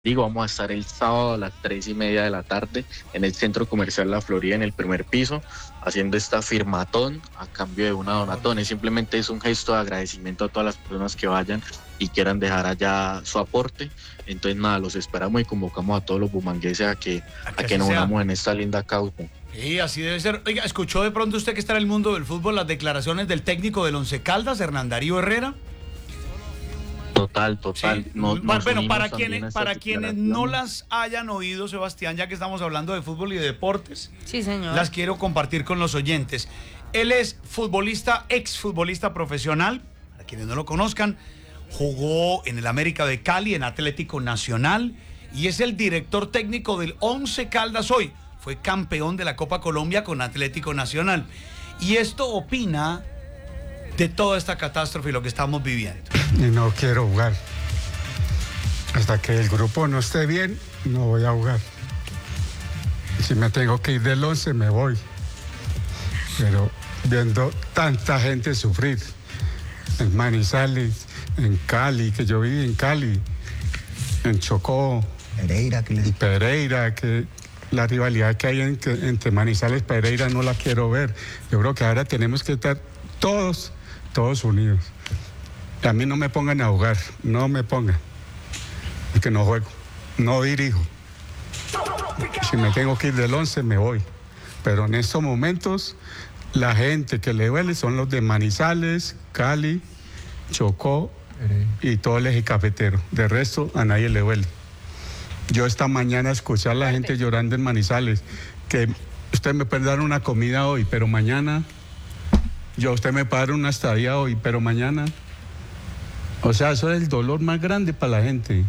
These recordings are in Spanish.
Digo, vamos a estar el sábado a las 3:30 de la tarde en el Centro Comercial La Florida, en el primer piso, haciendo esta firmatón a cambio de una donatón. Simplemente es un gesto de agradecimiento a todas las personas que vayan y quieran dejar allá su aporte. Entonces, nada, los esperamos y convocamos a todos los bumangueses a que nos unamos en esta linda causa. Sí, así debe ser. Oiga, ¿escuchó de pronto usted que está en el mundo del fútbol las declaraciones del técnico del Once Caldas, Hernán Darío Herrera? Total. Sí. Bueno, para quienes no las hayan oído, Sebastián, ya que estamos hablando de fútbol y de deportes, sí, señor, las quiero compartir con los oyentes. Él es futbolista, exfutbolista profesional, para quienes no lo conozcan, jugó en el América de Cali, en Atlético Nacional, y es el director técnico del Once Caldas hoy. Fue campeón de la Copa Colombia con Atlético Nacional. Y esto opina de toda esta catástrofe y lo que estamos viviendo. Y no quiero jugar. Hasta que el grupo no esté bien, no voy a jugar. Si me tengo que ir del 11, me voy. Pero viendo tanta gente sufrir, en Manizales, en Cali, que yo viví en Cali, en Chocó, Pereira, que la rivalidad que hay entre Manizales y Pereira no la quiero ver. Yo creo que ahora tenemos que estar todos unidos. A mí no me pongan a jugar, no me pongan, porque no juego, no dirijo. Si me tengo que ir del 11, me voy. Pero en estos momentos, la gente que le duele son los de Manizales, Cali, Chocó y todo el eje cafetero. De resto, a nadie le duele. Yo esta mañana escuché a la gente llorando en Manizales, que usted me puede dar una comida hoy, pero mañana, usted me puede dar una estadía hoy, pero mañana. O sea, eso es el dolor más grande para la gente.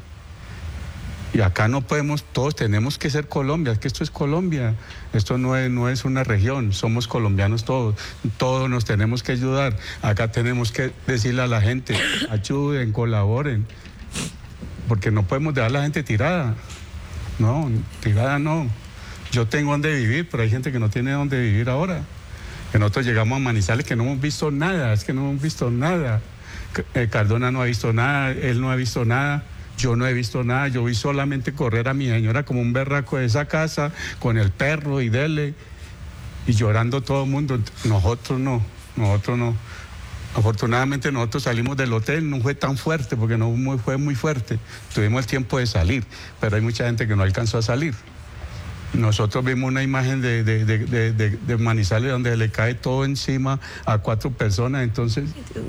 Y acá no podemos, todos tenemos que ser Colombia, es que esto es Colombia, esto no es una región, somos colombianos todos nos tenemos que ayudar. Acá tenemos que decirle a la gente, ayuden, colaboren, porque no podemos dejar a la gente tirada. No, tirada no. Yo tengo donde vivir, pero hay gente que no tiene donde vivir ahora. Que nosotros llegamos a Manizales que no hemos visto nada, es que no hemos visto nada. Cardona no ha visto nada, él no ha visto nada, yo no he visto nada. Yo vi solamente correr a mi señora como un berraco de esa casa, con el perro y dele, y llorando todo el mundo. Nosotros no. Afortunadamente nosotros salimos del hotel, no fue tan fuerte, porque no fue muy fuerte. Tuvimos el tiempo de salir, pero hay mucha gente que no alcanzó a salir. Nosotros vimos una imagen de Manizales donde le cae todo encima a 4 personas, entonces,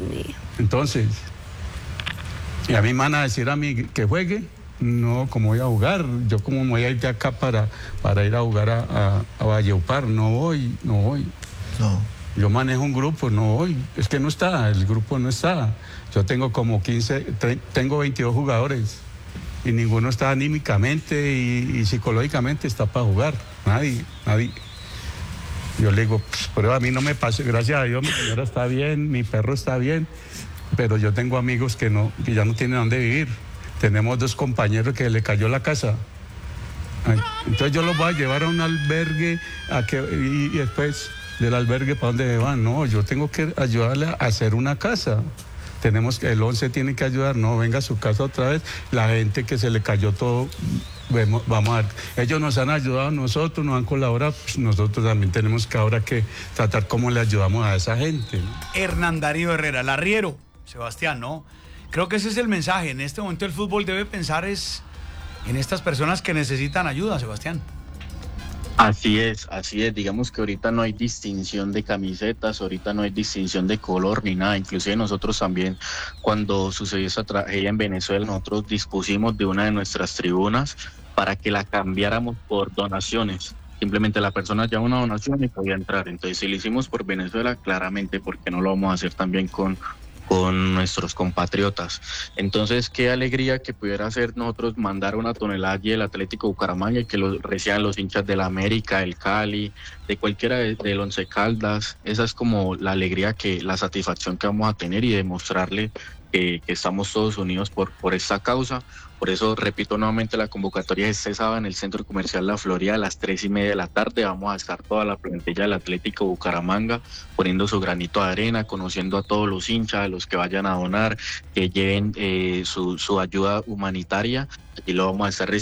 y a mí me van a decir a mí que juegue. No, ¿cómo voy a jugar? Yo como me voy a ir de acá para ir a jugar a Valledupar, no voy. No. Yo manejo un grupo, no voy. Es que no está, el grupo no está. Yo tengo como 22 jugadores. Y ninguno está anímicamente y psicológicamente está para jugar. Nadie. Yo le digo, pero a mí no me pasa, gracias a Dios, mi señora está bien, mi perro está bien, pero yo tengo amigos que ya no tienen dónde vivir. Tenemos 2 compañeros que le cayó la casa. Entonces yo los voy a llevar a un albergue y después del albergue, ¿para dónde van? No, yo tengo que ayudarle a hacer una casa. El 11 tiene que ayudar, no, venga a su casa otra vez. La gente que se le cayó todo, vamos a ver. Ellos nos han ayudado a nosotros, nos han colaborado, pues nosotros también tenemos que ahora que tratar cómo le ayudamos a esa gente, ¿no? Hernán Darío Herrera, el arriero, Sebastián, ¿no? Creo que ese es el mensaje. En este momento el fútbol debe pensar en estas personas que necesitan ayuda, Sebastián. Así es. Digamos que ahorita no hay distinción de camisetas, ahorita no hay distinción de color ni nada. Inclusive nosotros también, cuando sucedió esa tragedia en Venezuela, nosotros dispusimos de una de nuestras tribunas para que la cambiáramos por donaciones. Simplemente la persona lleva una donación y podía entrar. Entonces, si lo hicimos por Venezuela, claramente, porque no lo vamos a hacer también con nuestros compatriotas. Entonces, qué alegría que pudiera hacer nosotros mandar una tonelada allí del Atlético Bucaramanga y que lo reciban los hinchas del América, del Cali, de cualquiera del Once Caldas. Esa es como la alegría, la satisfacción que vamos a tener y demostrarle que estamos todos unidos por esta causa. Por eso repito nuevamente, la convocatoria es este sábado en el Centro Comercial La Florida a las 3:30 de la tarde. Vamos a estar toda la plantilla del Atlético Bucaramanga poniendo su granito de arena, conociendo a todos los hinchas, a los que vayan a donar, que lleven su ayuda humanitaria. Allí lo vamos a estar